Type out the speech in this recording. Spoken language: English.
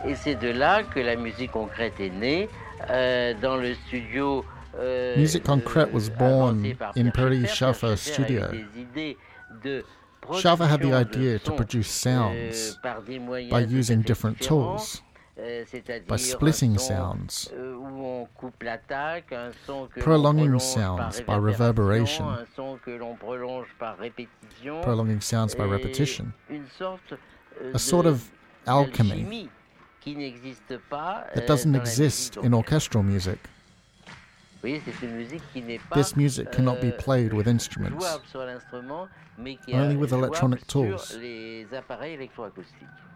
Et c'est de là que la musique concrète est née dans le studio. Music Concrete was born in Pierre Schaeffer studio. Schaeffer had the idea to produce sounds by using different tools, by splitting sounds, prolonging sounds by reverberation, prolonging sounds by repetition, a sort of alchemy that doesn't exist in orchestral music. This music cannot be played with instruments, only with electronic tools.